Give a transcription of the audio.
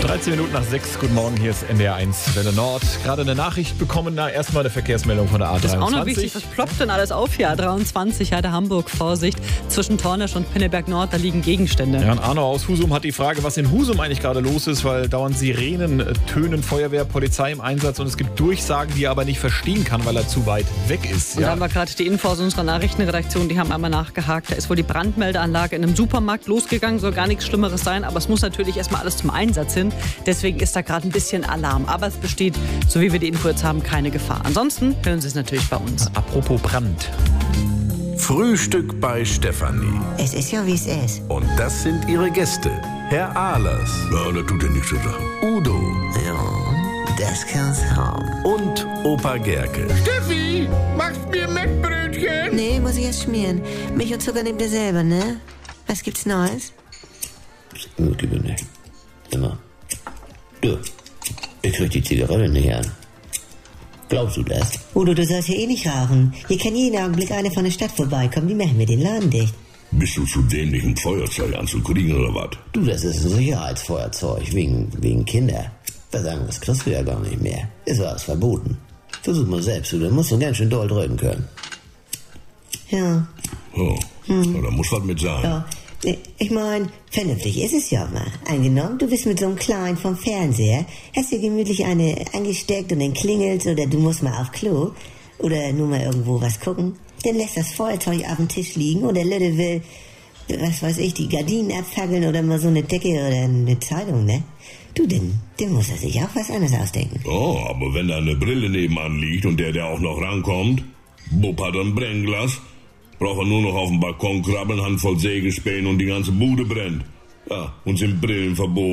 13 Minuten nach 6, guten Morgen, hier ist NDR 1 Welle Nord. Gerade eine Nachricht bekommen, erstmal eine Verkehrsmeldung von der A23. Das ist auch noch wichtig, was ploppt denn alles auf hier? A23, Heide Hamburg, Vorsicht, zwischen Tornisch und Pinneberg Nord, da liegen Gegenstände. Ja, und Arno aus Husum hat die Frage, was in Husum eigentlich gerade los ist, weil dauernd Sirenen tönen, Feuerwehr, Polizei im Einsatz und es gibt Durchsagen, die er aber nicht verstehen kann, weil er zu weit weg ist. Und da haben wir gerade die Info aus unserer Nachrichtenredaktion, die haben einmal nachgehakt. Da ist wohl die Brandmeldeanlage in einem Supermarkt losgegangen, soll gar nichts Schlimmeres sein, aber es muss natürlich erstmal alles zum Einsatz hin. Deswegen ist da gerade ein bisschen Alarm. Aber es besteht, so wie wir die Info jetzt haben, keine Gefahr. Ansonsten hören Sie es natürlich bei uns. Apropos Brand. Frühstück bei Stefanie. Es ist ja, wie es ist. Und das sind ihre Gäste. Herr Ahlers. Ja, das tut ja nichts zu sagen. Udo. Ja, das kann's haben. Und Opa Gerke. Steffi, machst mir Mettbrötchen? Nee, muss ich erst schmieren. Milch und Zucker nehmt ihr selber, ne? Was gibt's Neues? Gut, lieber nicht. Immer. Du, ich krieg die Zigarette nicht an. Glaubst du das? Udo, du sollst hier eh nicht rauchen. Hier kann jeden Augenblick eine von der Stadt vorbeikommen. Die machen mir den Laden dicht. Bist du zu dämlich, ein Feuerzeug anzukriegen oder was? Du, das ist ein Sicherheitsfeuerzeug, wegen Kinder. Was anderes kriegst du ja gar nicht mehr. Ist alles verboten. Versuch mal selbst, du, dann musst du ganz schön doll drücken können. Ja. Oh, ja, da muss was mit sein. Ja. Ich meine, vernünftig ist es ja mal. Angenommen, du bist mit so einem Kleinen vom Fernseher, hast dir gemütlich eine angesteckt und dann klingelt's oder du musst mal auf Klo oder nur mal irgendwo was gucken. Dann lässt das Feuerzeug auf dem Tisch liegen und der Lütte will, was weiß ich, die Gardinen abfackeln oder mal so eine Decke oder eine Zeitung, ne? Du, dann muss er sich auch was anderes ausdenken. Oh, aber wenn da eine Brille nebenan liegt und der auch noch rankommt, Bub hat ein Brennglas, braucht er nur noch auf dem Balkon krabbeln, Handvoll Sägespäne und die ganze Bude brennt. Ja, und sind Brillen verboten.